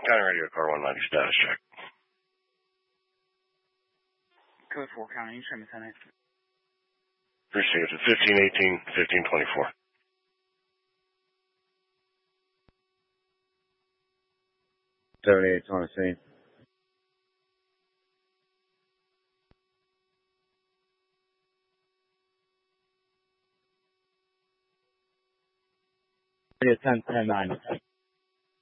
County Radio Car 190 status check. Code 4 County, Lieutenant. Appreciate it. 1518, 1524. On the scene. Yeah, 10-9.